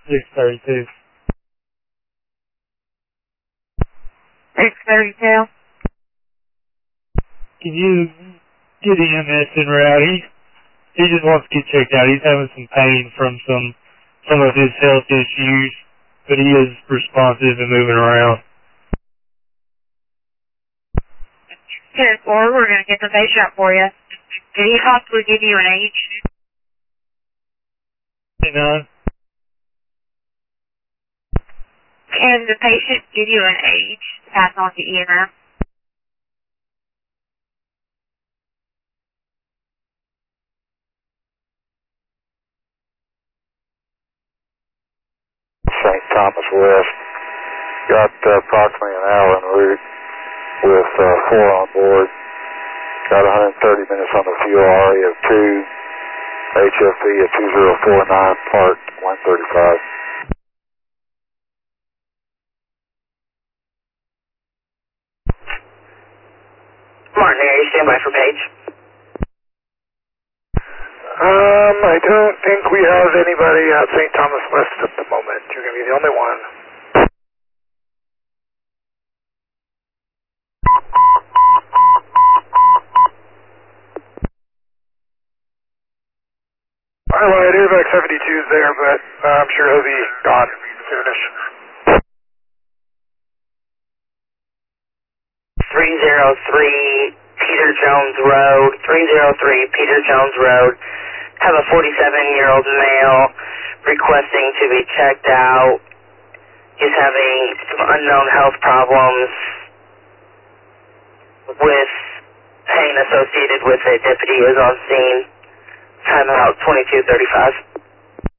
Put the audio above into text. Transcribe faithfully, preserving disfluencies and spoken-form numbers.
six thirty-two. six thirty-two. Can you get E M S in route? He, he just wants to get checked out. He's having some pain from some, some of his health issues, but he is responsive and moving around. ten four, we're going to get the patient out for you. Did he possibly give you an age? nine. Can the patient give you an age to pass on to E M S? Saint Thomas West. Got uh, approximately an hour en route with uh, four on board. Got one hundred thirty minutes on the fuel, R E of two, H F E at two zero four nine, part one thirty-five. Martin, are you stand by for Paige? Um, I don't think we have anybody at Saint Thomas West at the moment. You're going to be the only one. Alright, Airback seventy-two is there, but uh, I'm sure he'll be gone soonish. three oh three Peter Jones Road, three oh three Peter Jones Road. Have a forty-seven-year-old male requesting to be checked out. He's having some unknown health problems with pain associated with it. Deputy is on scene. Time about twenty-two thirty-five.